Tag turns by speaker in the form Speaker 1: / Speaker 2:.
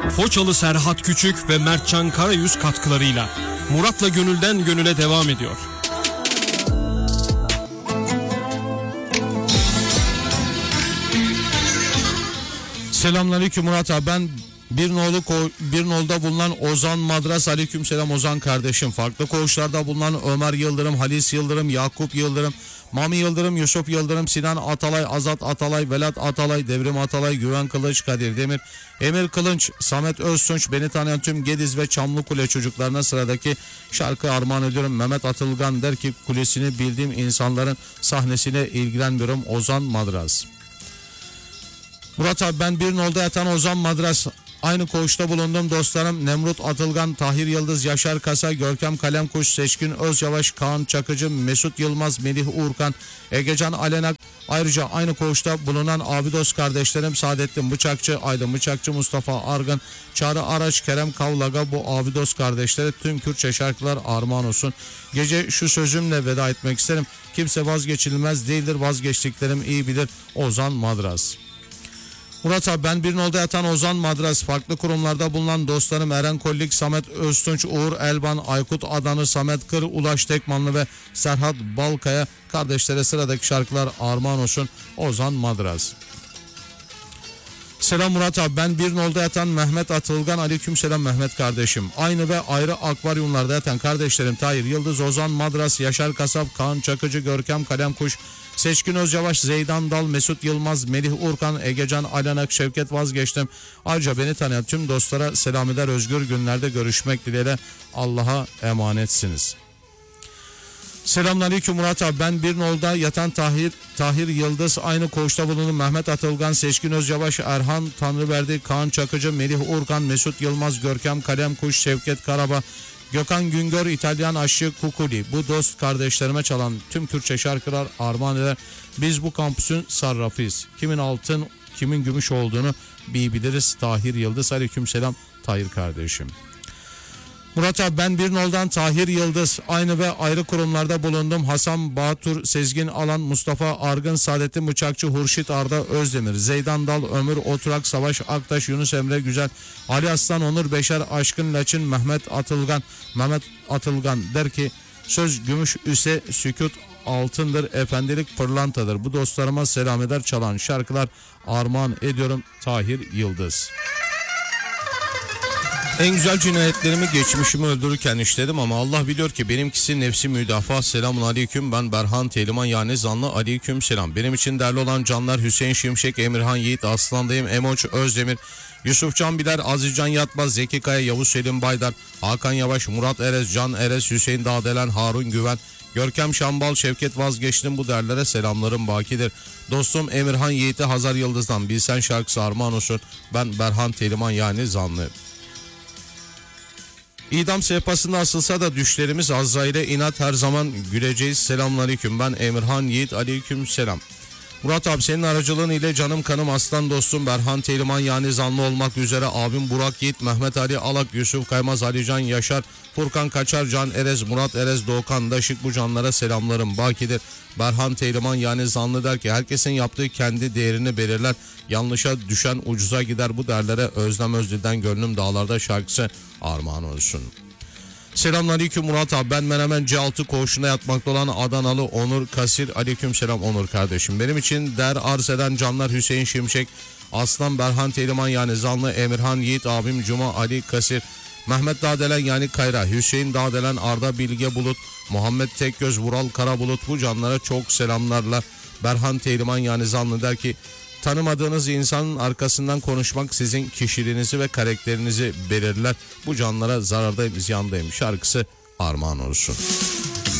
Speaker 1: Foçalı Serhat Küçük ve Mertcan Karayüz katkılarıyla Murat'la Gönülden Gönüle devam ediyor.
Speaker 2: Selamünaleyküm Murat abi, ben bir nolda bulunan Ozan Madras. Aleykümselam Ozan kardeşim. Farklı koğuşlarda bulunan Ömer Yıldırım, Halis Yıldırım, Yakup Yıldırım, Mami Yıldırım, Yusuf Yıldırım, Sinan Atalay, Azat Atalay, Velat Atalay, Devrim Atalay, Güven Kılıç, Kadir Demir, Emir Kılınç, Samet Öztunç, beni tanıyan tüm Gediz ve Çamlıkule çocuklarına sıradaki şarkı armağan ediyorum. Mehmet Atılgan der ki, kulesini bildiğim insanların sahnesine ilgilenmiyorum. Ozan Madras. Murat abi, ben bir nolda yatan Ozan Madras. Aynı koğuşta bulundum dostlarım Nemrut Atılgan, Tahir Yıldız, Yaşar Kasa, Görkem Kalemkuş, Seçkin Özyavaş, Kaan Çakıcı, Mesut Yılmaz, Melih Uğurkan, Egecan Alenak. Ayrıca aynı koğuşta bulunan abi dost kardeşlerim Saadettin Bıçakçı, Aydın Bıçakçı, Mustafa Argın, Çağrı Araç, Kerem Kavlaga, bu abi dost kardeşlere tüm Kürtçe şarkılar armağan olsun. Gece şu sözümle veda etmek isterim. Kimse vazgeçilmez değildir, vazgeçtiklerim iyi bilir. Ozan Madras. Murat abi, ben bir nolda yatan Ozan Madras. Farklı kurumlarda bulunan dostlarım Eren Kollik, Samet Öztunç, Uğur Elban, Aykut Adanı, Samet Kır, Ulaş Tekmanlı ve Serhat Balkaya kardeşlere sıradaki şarkılar armağan olsun. Ozan Madras. Selam Murat abi, ben bir nolda yatan Mehmet Atılgan. Aleykümselam Mehmet kardeşim. Aynı ve ayrı akvaryumlarda yatan kardeşlerim Tahir Yıldız, Ozan Madras, Yaşar Kasap, Kaan Çakıcı, Görkem Kalemkuş, Seçkin Özyavaş, Zeydan Dal, Mesut Yılmaz, Melih Urkan, Egecan Alanak, Şevket Vazgeçtim. Ayrıca beni tanıyan tüm dostlara selam eder, özgür günlerde görüşmek dileğiyle. Allah'a emanetsiniz. Selamünaleyküm Murat abi, ben bir nolda yatan Tahir Yıldız. Aynı koğuşta bulunan Mehmet Atılgan, Seçkin Özyavaş, Erhan Tanrıverdi, Kaan Çakıcı, Melih Urkan, Mesut Yılmaz, Görkem Kalemkuş, Şevket Karaba, Gökhan Güngör, İtalyan Aşçı Kukuli. Bu dost kardeşlerime çalan tüm Kürtçe şarkılar armağan eder. Biz bu kampüsün sarrafıyız. Kimin altın, kimin gümüş olduğunu biliriz. Tahir Yıldız. Aleykümselam Tahir kardeşim. Murat abi, ben bir noldan Tahir Yıldız. Aynı ve ayrı kurumlarda bulundum. Hasan Batur, Sezgin Alan, Mustafa Argın, Saadettin Bıçakçı, Hurşit Arda Özdemir, Zeydan Dal, Ömür Oturak, Savaş Aktaş, Yunus Emre Güzel, Ali Aslan, Onur Beşer, Aşkın Laçın, Mehmet Atılgan der ki, söz gümüş ise sükut altındır, efendilik pırlantadır. Bu dostlarıma selam eder, çalan şarkılar armağan ediyorum. Tahir Yıldız. En güzel cinayetlerimi geçmişimi öldürürken işledim ama Allah biliyor ki benimkisi nefsi müdafaa. Selamun aleyküm, ben Berhan Teliman yani Zanlı. Aleyküm selam. Benim için değerli olan canlar Hüseyin Şimşek, Emirhan Yiğit, Aslandayım, Emoç Özdemir, Yusuf Can Biler, Azizcan Yatmaz, Zeki Kaya, Yavuz Selim Baydar, Hakan Yavaş, Murat Erez, Can Erez, Hüseyin Dağdelen, Harun Güven, Görkem Şambal, Şevket Vazgeçtim, bu derlere selamlarım bakidir. Dostum Emirhan Yiğit'e Hazar Yıldız'dan Bilsen şarkısı armağan olsun. Ben Berhan Teliman yani Zanlı. İdam sehpasında asılsa da düşlerimiz Azrail'e inat, her zaman güleceğiz. Selamünaleyküm, ben Emirhan Yiğit. Aleyküm selam. Murat abi, senin aracılığın ile canım kanım aslan dostum Berhan Teliman yani Zanlı olmak üzere abim Burak Yiğit, Mehmet Ali Alak, Yusuf Kaymaz, Alican Yaşar, Furkan Kaçar, Can Erez, Murat Erez, Doğukan Daşık, bu canlara selamlarım bakidir. Berhan Teliman yani Zanlı der ki, herkesin yaptığı kendi değerini belirler, yanlışa düşen ucuza gider. Bu derlere Özlem Özdil'den Gönlüm Dağlarda şarkısı armağan olsun. Selamünaleyküm Murat abi, ben Menemen C6 koğuşuna yatmakta olan Adanalı Onur Kasir. Aleykümselam Onur kardeşim. Benim için değer arz eden canlar Hüseyin Şimşek, Aslan Berhan Teliman yani Zanlı, Emirhan Yiğit, abim Cuma Ali Kasir, Mehmet Dağdelen yani Kayra, Hüseyin Dağdelen, Arda Bilge Bulut, Muhammed Tekgöz, Vural Karabulut, bu canlara çok selamlarla. Berhan Teliman yani Zanlı der ki, tanımadığınız insanın arkasından konuşmak sizin kişiliğinizi ve karakterinizi belirler. Bu canlara zarardayım, ziyandayım şarkısı armağan olsun.